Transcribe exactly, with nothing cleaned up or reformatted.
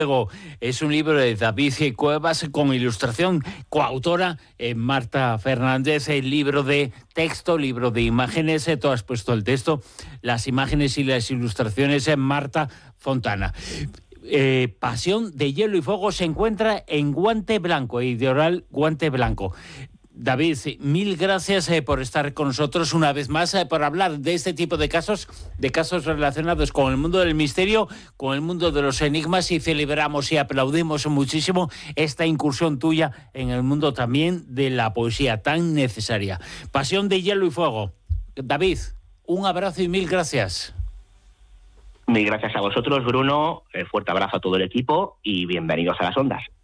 Es un libro de David Cuevas con ilustración, coautora eh, Marta Fernández, el libro de texto, libro de imágenes, eh, tú has puesto el texto, las imágenes y las ilustraciones en Marta Fontana. Eh, Pasión de Hielo y Fuego se encuentra en Guante Blanco, Editorial Guante Blanco. David, mil gracias eh, por estar con nosotros una vez más, eh, por hablar de este tipo de casos, de casos relacionados con el mundo del misterio, con el mundo de los enigmas, y celebramos y aplaudimos muchísimo esta incursión tuya en el mundo también de la poesía tan necesaria. Pasión de Hielo y Fuego. David, un abrazo y mil gracias. Mil gracias a vosotros, Bruno. Eh, fuerte abrazo a todo el equipo y bienvenidos a las ondas.